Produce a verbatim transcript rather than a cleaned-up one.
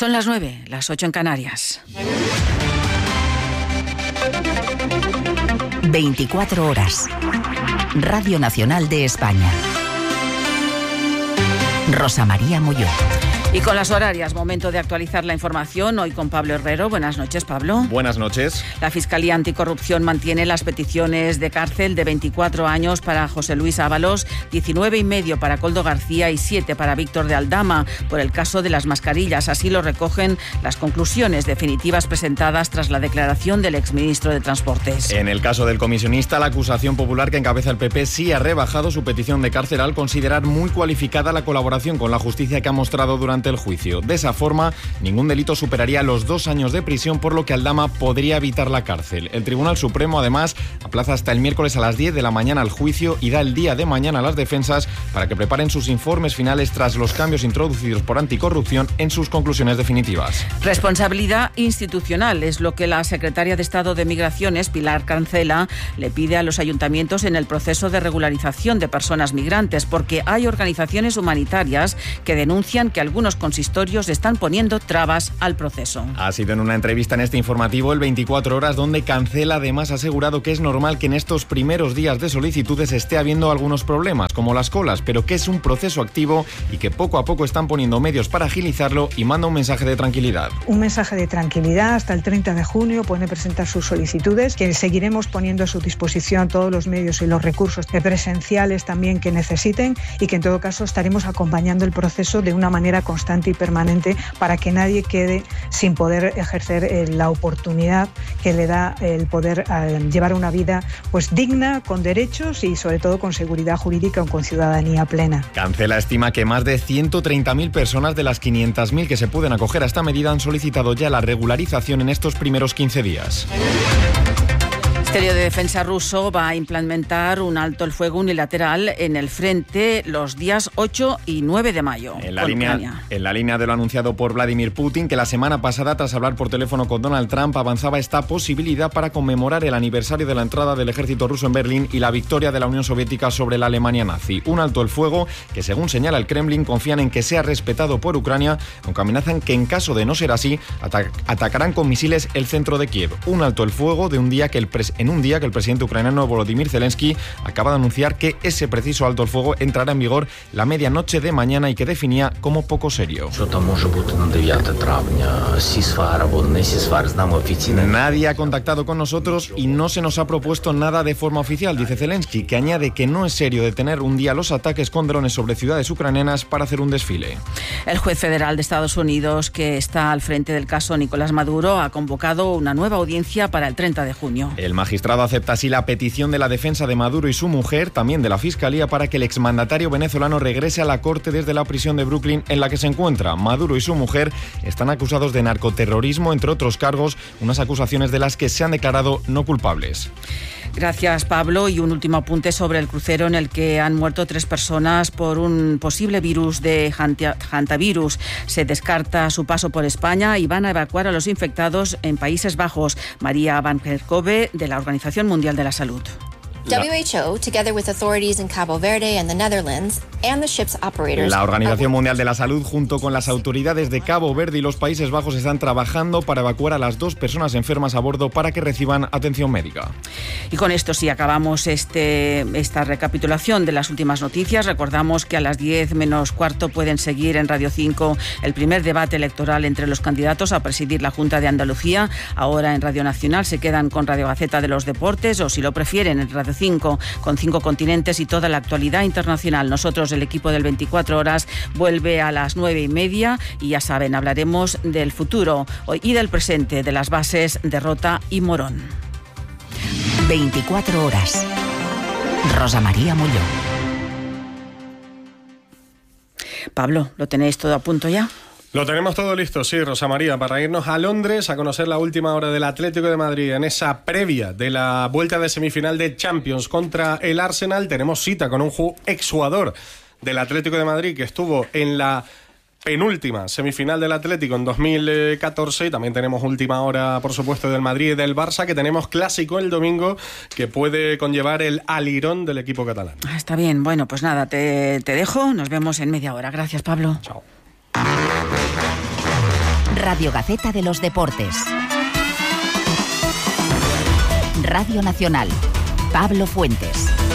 Son las nueve, las ocho en Canarias. veinticuatro horas. Radio Nacional de España. Rosa María Molló. Y con las horarias, momento de actualizar la información. Hoy con Pablo Herrero. Buenas noches, Pablo. Buenas noches. La Fiscalía Anticorrupción mantiene las peticiones de cárcel de veinticuatro años para José Luis Ábalos, diecinueve y medio para Koldo García y siete para Víctor de Aldama por el caso de las mascarillas. Así lo recogen las conclusiones definitivas presentadas tras la declaración del exministro de Transportes. En el caso del comisionista, la acusación popular que encabeza el P P sí ha rebajado su petición de cárcel al considerar muy cualificada la colaboración con la justicia que ha mostrado durante el juicio. De esa forma, ningún delito superaría los dos años de prisión, por lo que Aldama podría evitar la cárcel. El Tribunal Supremo, además, aplaza hasta el miércoles a las diez de la mañana el juicio y da el día de mañana a las defensas para que preparen sus informes finales tras los cambios introducidos por Anticorrupción en sus conclusiones definitivas. Responsabilidad institucional es lo que la secretaria de Estado de Migraciones, Pilar Cancela, le pide a los ayuntamientos en el proceso de regularización de personas migrantes, porque hay organizaciones humanitarias que denuncian que algunos consistorios están poniendo trabas al proceso. Ha sido en una entrevista en este informativo el veinticuatro horas donde Cancela además ha asegurado que es normal que en estos primeros días de solicitudes esté habiendo algunos problemas, como las colas, pero que es un proceso activo y que poco a poco están poniendo medios para agilizarlo, y manda un mensaje de tranquilidad. Un mensaje de tranquilidad. Hasta el treinta de junio pueden presentar sus solicitudes, que seguiremos poniendo a su disposición todos los medios y los recursos presenciales también que necesiten, y que en todo caso estaremos acompañando el proceso de una manera constante y permanente para que nadie quede sin poder ejercer eh, la oportunidad que le da el poder eh, llevar una vida pues digna, con derechos y sobre todo con seguridad jurídica o con ciudadanía plena. Cancela estima que más de ciento treinta mil personas de las quinientas mil que se pueden acoger a esta medida han solicitado ya la regularización en estos primeros quince días. El Ministerio de Defensa ruso va a implementar un alto el fuego unilateral en el frente los días ocho y nueve de mayo. En la, línea, en la línea de lo anunciado por Vladimir Putin, que la semana pasada, tras hablar por teléfono con Donald Trump, avanzaba esta posibilidad para conmemorar el aniversario de la entrada del ejército ruso en Berlín y la victoria de la Unión Soviética sobre la Alemania nazi. Un alto el fuego que, según señala el Kremlin, confían en que sea respetado por Ucrania, aunque amenazan que en caso de no ser así, atac- atacarán con misiles el centro de Kiev. Un alto el fuego de un día que el pres- en un día que el presidente ucraniano Volodymyr Zelensky acaba de anunciar que ese preciso alto el fuego entrará en vigor la medianoche de mañana y que definía como poco serio. Nadie ha contactado con nosotros y no se nos ha propuesto nada de forma oficial, dice Zelensky, que añade que no es serio detener un día los ataques con drones sobre ciudades ucranianas para hacer un desfile. El juez federal de Estados Unidos, que está al frente del caso Nicolás Maduro, ha convocado una nueva audiencia para el treinta de junio. El magistrado acepta así la petición de la defensa de Maduro y su mujer, también de la Fiscalía, para que el exmandatario venezolano regrese a la corte desde la prisión de Brooklyn en la que se encuentra. Maduro y su mujer están acusados de narcoterrorismo, entre otros cargos, unas acusaciones de las que se han declarado no culpables. Gracias, Pablo. Y un último apunte sobre el crucero en el que han muerto tres personas por un posible virus de hantavirus. Se descarta su paso por España y van a evacuar a los infectados en Países Bajos. María Van Kerkhove, de la Organización Mundial de la Salud. W H O, together with authorities in Cabo Verde and the Netherlands, and the ship's operators. La Organización Mundial de la Salud, junto con las autoridades de Cabo Verde y los Países Bajos, están trabajando para evacuar a las dos personas enfermas a bordo para que reciban atención médica. Y con esto sí acabamos este, esta recapitulación de las últimas noticias. Recordamos que a las diez menos cuarto pueden seguir en Radio cinco el primer debate electoral entre los candidatos a presidir la Junta de Andalucía. Ahora en Radio Nacional se quedan con Radio Gaceta de los Deportes, o si lo prefieren en Radio cinco, con cinco continentes y toda la actualidad internacional. Nosotros, el equipo del veinticuatro horas, vuelve a las nueve y media y ya saben, hablaremos del futuro y del presente, de las bases de Rota y Morón. veinticuatro horas. Rosa María Molló. Pablo, ¿lo tenéis todo a punto ya? Lo tenemos todo listo, sí, Rosa María, para irnos a Londres a conocer la última hora del Atlético de Madrid. En esa previa de la vuelta de semifinal de Champions contra el Arsenal, tenemos cita con un exjugador del Atlético de Madrid que estuvo en la penúltima semifinal del Atlético en dos mil catorce, y también tenemos última hora, por supuesto, del Madrid y del Barça, que tenemos clásico el domingo que puede conllevar el alirón del equipo catalán. Ah, está bien, bueno, pues nada, te, te dejo, nos vemos en media hora. Gracias, Pablo. Chao. Radio Gaceta de los Deportes. Radio Nacional. Pablo Fuentes.